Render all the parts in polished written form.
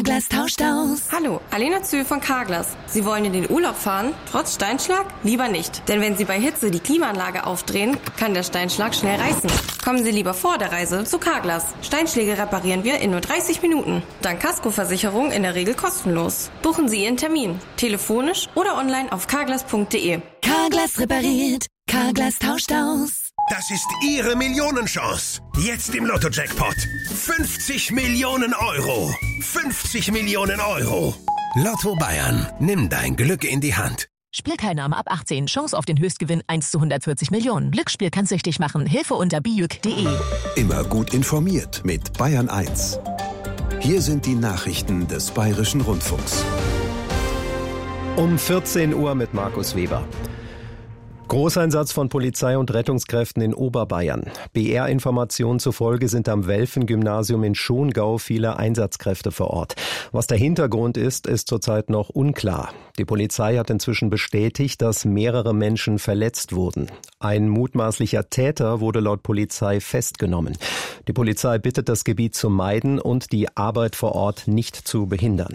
Carglass tauscht aus. Hallo, Alena Zühl von Carglass. Sie wollen in den Urlaub fahren? Trotz Steinschlag? Lieber nicht. Denn wenn Sie bei Hitze die Klimaanlage aufdrehen, kann der Steinschlag schnell reißen. Kommen Sie lieber vor der Reise zu Carglass. Steinschläge reparieren wir in nur 30 Minuten. Dank Kaskoversicherung in der Regel kostenlos. Buchen Sie Ihren Termin. Telefonisch oder online auf carglass.de. Carglass repariert. Carglass tauscht aus. Das ist Ihre Millionenchance. Jetzt im Lotto-Jackpot. 50 Millionen Euro. 50 Millionen Euro. Lotto Bayern. Nimm dein Glück in die Hand. Spielteilnahme ab 18. Chance auf den Höchstgewinn 1 zu 140 Millionen. Glücksspiel kann süchtig machen. Hilfe unter bijuk.de. Immer gut informiert mit Bayern 1. Hier sind die Nachrichten des Bayerischen Rundfunks. Um 14 Uhr mit Markus Weber. Großeinsatz von Polizei und Rettungskräften in Oberbayern. BR-Informationen zufolge sind am Welfen-Gymnasium in Schongau viele Einsatzkräfte vor Ort. Was der Hintergrund ist zurzeit noch unklar. Die Polizei hat inzwischen bestätigt, dass mehrere Menschen verletzt wurden. Ein mutmaßlicher Täter wurde laut Polizei festgenommen. Die Polizei bittet, das Gebiet zu meiden und die Arbeit vor Ort nicht zu behindern.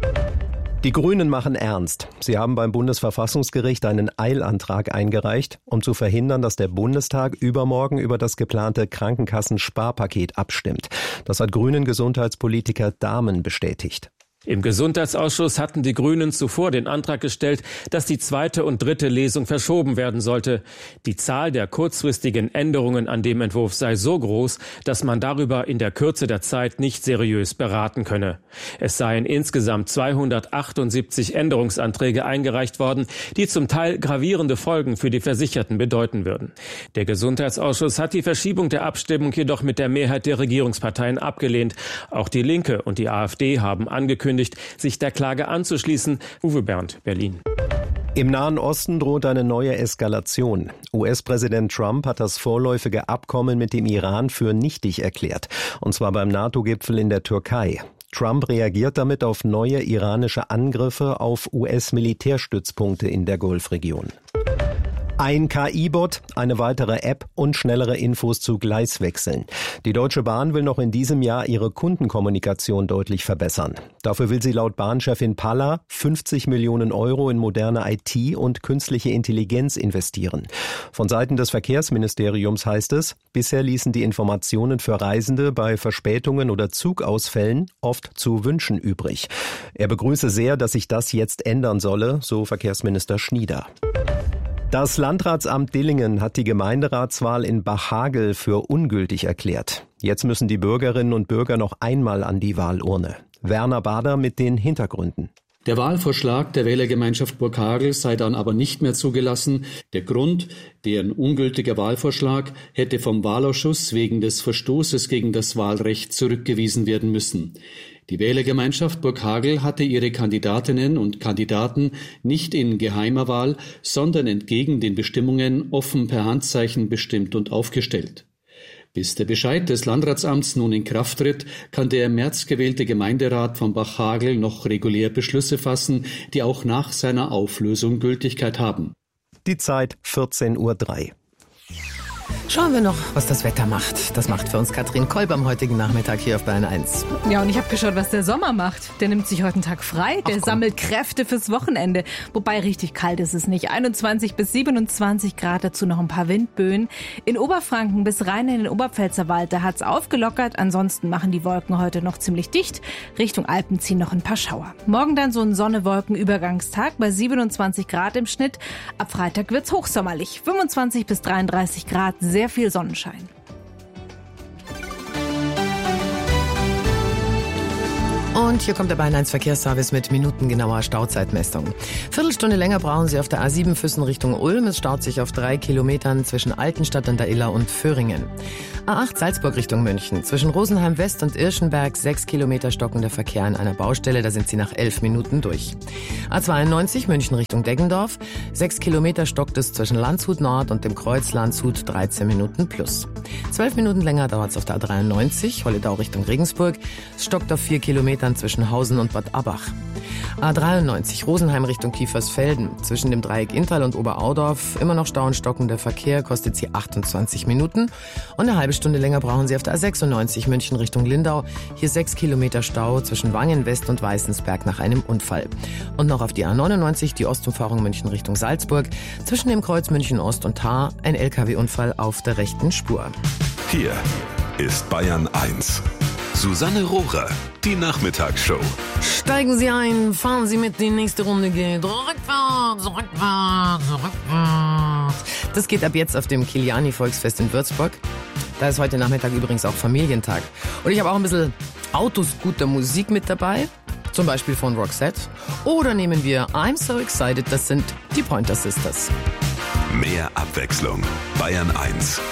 Die Grünen machen ernst. Sie haben beim Bundesverfassungsgericht einen Eilantrag eingereicht, um zu verhindern, dass der Bundestag übermorgen über das geplante Krankenkassensparpaket abstimmt. Das hat Grünen-Gesundheitspolitiker Dahmen bestätigt. Im Gesundheitsausschuss hatten die Grünen zuvor den Antrag gestellt, dass die zweite und dritte Lesung verschoben werden sollte. Die Zahl der kurzfristigen Änderungen an dem Entwurf sei so groß, dass man darüber in der Kürze der Zeit nicht seriös beraten könne. Es seien insgesamt 278 Änderungsanträge eingereicht worden, die zum Teil gravierende Folgen für die Versicherten bedeuten würden. Der Gesundheitsausschuss hat die Verschiebung der Abstimmung jedoch mit der Mehrheit der Regierungsparteien abgelehnt. Auch die Linke und die AfD haben angekündigt, sich der Klage anzuschließen. Uwe Bernd, Berlin. Im Nahen Osten droht eine neue Eskalation. US-Präsident Trump hat das vorläufige Abkommen mit dem Iran für nichtig erklärt. Und zwar beim NATO-Gipfel in der Türkei. Trump reagiert damit auf neue iranische Angriffe auf US-Militärstützpunkte in der Golfregion. Ein KI-Bot, eine weitere App und schnellere Infos zu Gleiswechseln. Die Deutsche Bahn will noch in diesem Jahr ihre Kundenkommunikation deutlich verbessern. Dafür will sie laut Bahnchefin Palla 50 Millionen Euro in moderne IT und künstliche Intelligenz investieren. Von Seiten des Verkehrsministeriums heißt es, bisher ließen die Informationen für Reisende bei Verspätungen oder Zugausfällen oft zu wünschen übrig. Er begrüße sehr, dass sich das jetzt ändern solle, so Verkehrsminister Schnieder. Das Landratsamt Dillingen hat die Gemeinderatswahl in Bachhagel für ungültig erklärt. Jetzt müssen die Bürgerinnen und Bürger noch einmal an die Wahlurne. Werner Bader mit den Hintergründen. Der Wahlvorschlag der Wählergemeinschaft Burghagel sei dann aber nicht mehr zugelassen. Der Grund, deren ungültiger Wahlvorschlag hätte vom Wahlausschuss wegen des Verstoßes gegen das Wahlrecht zurückgewiesen werden müssen. Die Wählergemeinschaft Burghagel hatte ihre Kandidatinnen und Kandidaten nicht in geheimer Wahl, sondern entgegen den Bestimmungen offen per Handzeichen bestimmt und aufgestellt. Bis der Bescheid des Landratsamts nun in Kraft tritt, kann der im März gewählte Gemeinderat von Bachhagel noch regulär Beschlüsse fassen, die auch nach seiner Auflösung Gültigkeit haben. Die Zeit 14:03 Uhr. Schauen wir noch, was das Wetter macht. Das macht für uns Katrin Kolb am heutigen Nachmittag hier auf Bayern 1. Ja, und ich habe geschaut, was der Sommer macht. Der nimmt sich heute einen Tag frei. Der sammelt Kräfte fürs Wochenende. Wobei richtig kalt ist es nicht. 21 bis 27 Grad, dazu noch ein paar Windböen. In Oberfranken bis rein in den Oberpfälzerwald, da hat's aufgelockert. Ansonsten machen die Wolken heute noch ziemlich dicht. Richtung Alpen ziehen noch ein paar Schauer. Morgen dann so ein Sonne-Wolken-Übergangstag bei 27 Grad im Schnitt. Ab Freitag wird's hochsommerlich. 25 bis 33 Grad, sehr viel Sonnenschein. Und hier kommt der Bayern 1 Verkehrsservice mit minutengenauer Stauzeitmessung. Viertelstunde länger brauchen Sie auf der A7 Füssen Richtung Ulm. Es staut sich auf 3 Kilometern zwischen Altenstadt an der Iller und Föhringen. A8 Salzburg Richtung München. Zwischen Rosenheim West und Irschenberg 6 Kilometer stockender Verkehr an einer Baustelle. Da sind Sie nach 11 Minuten durch. A92 München Richtung Deggendorf. 6 Kilometer stockt es zwischen Landshut Nord und dem Kreuz Landshut 13 Minuten plus. 12 Minuten länger dauert es auf der A93 Holledau Richtung Regensburg. Es stockt auf 4 Kilometern Stillstand zwischen Hausen und Bad Abbach. A93 Rosenheim Richtung Kiefersfelden. Zwischen dem Dreieck Inntal und Oberaudorf immer noch Stau und stockender Verkehr, kostet Sie 28 Minuten. Und eine halbe Stunde länger brauchen Sie auf der A96 München Richtung Lindau. Hier 6 Kilometer Stau zwischen Wangen West und Weißensberg nach einem Unfall. Und noch auf die A99 die Ostumfahrung München Richtung Salzburg. Zwischen dem Kreuz München Ost und Haar ein LKW-Unfall auf der rechten Spur. Hier ist Bayern 1. Susanne Rohrer, die Nachmittagsshow. Steigen Sie ein, fahren Sie mit, die nächste Runde geht. Rückwärts, rückwärts, rückwärts. Das geht ab jetzt auf dem Kiliani-Volksfest in Würzburg. Da ist heute Nachmittag übrigens auch Familientag. Und ich habe auch ein bisschen Autoscooter-Musik mit dabei. Zum Beispiel von Roxette. Oder nehmen wir I'm So Excited, das sind die Pointer Sisters. Mehr Abwechslung. Bayern 1.